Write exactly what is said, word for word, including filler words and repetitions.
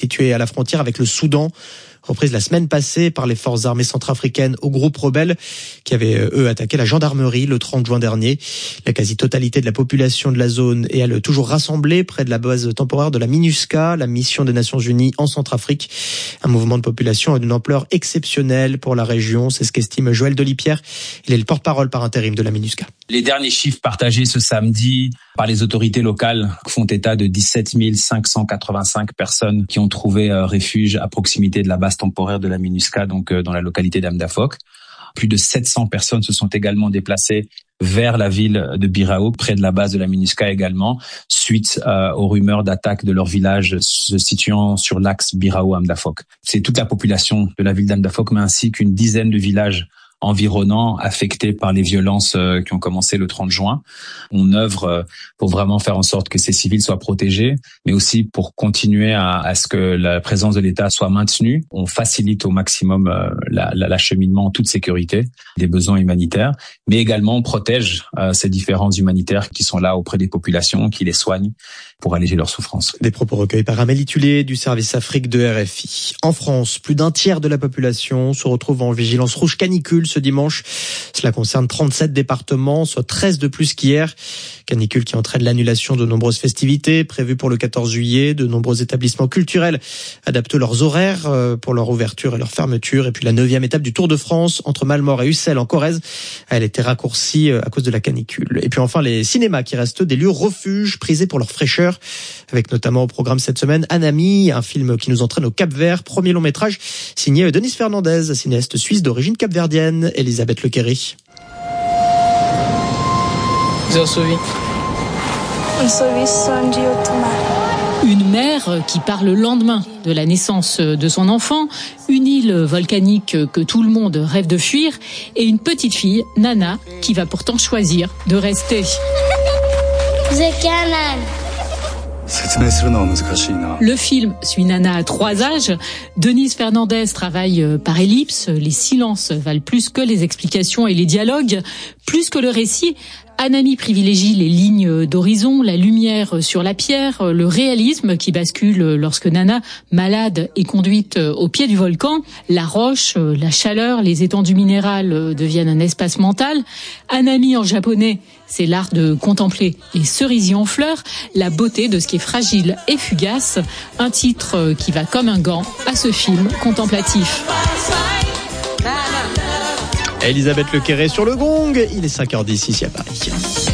situé à la frontière avec le Soudan, reprise la semaine passée par les forces armées centrafricaines au groupe rebelle qui avaient, eux, attaqué la gendarmerie le trente juin dernier. La quasi-totalité de la population de la zone est, elle, toujours rassemblée près de la base temporaire de la MINUSCA, la mission des Nations Unies en Centrafrique. Un mouvement de population d'une ampleur exceptionnelle pour la région, c'est ce qu'estime Joël Delipierre. Il est le porte-parole par intérim de la MINUSCA. Les derniers chiffres partagés ce samedi par les autorités locales font état de dix-sept mille cinq cent quatre-vingt-cinq personnes qui ont trouvé refuge à proximité de la base temporaire de la MINUSCA, donc dans la localité d'Amdafok. Plus de sept cents personnes se sont également déplacées vers la ville de Birao, près de la base de la MINUSCA également, suite euh, aux rumeurs d'attaque de leur village se situant sur l'axe Birao-Amdafok. C'est toute la population de la ville d'Amdafok, mais ainsi qu'une dizaine de villages environnants affectés par les violences euh, qui ont commencé le trente juin. On œuvre euh, pour vraiment faire en sorte que ces civils soient protégés, mais aussi pour continuer à, à ce que la présence de l'État soit maintenue. On facilite au maximum euh, la, la, l'acheminement en toute sécurité des besoins humanitaires, mais également on protège euh, ces différences humanitaires qui sont là auprès des populations, qui les soignent pour alléger leurs souffrances. Des propos recueillis par Amélie Tullier du service Afrique de R F I. En France, plus d'un tiers de la population se retrouve en vigilance rouge canicule ce dimanche. Cela concerne trente-sept départements, soit treize de plus qu'hier. Canicule qui entraîne l'annulation de nombreuses festivités prévues pour le quatorze juillet. De nombreux établissements culturels adaptent leurs horaires pour leur ouverture et leur fermeture. Et puis la neuvième étape du Tour de France entre Malmort et Ussel en Corrèze, elle était raccourcie à cause de la canicule. Et puis enfin les cinémas qui restent des lieux refuges prisés pour leur fraîcheur, avec notamment au programme cette semaine Anami, un film qui nous entraîne au Cap-Vert, premier long métrage signé Denise Fernandez, cinéaste suisse d'origine capverdienne. Elisabeth Lequéry. Une mère qui part le lendemain de la naissance de son enfant, une île volcanique que tout le monde rêve de fuir, et une petite fille, Nana, qui va pourtant choisir de rester. Le film suit Nana à trois âges. Denise Fernandez travaille par ellipse. Les silences valent plus que les explications et les dialogues, plus que le récit. Anami privilégie les lignes d'horizon, la lumière sur la pierre, le réalisme qui bascule lorsque Nana, malade, est conduite au pied du volcan. La roche, la chaleur, les étendues minérales deviennent un espace mental. Anami en japonais, c'est l'art de contempler les cerisiers en fleurs, la beauté de ce qui est fragile et fugace. Un titre qui va comme un gant à ce film contemplatif. Elisabeth Lequéry sur le gong, il est cinq heures dix ici à Paris.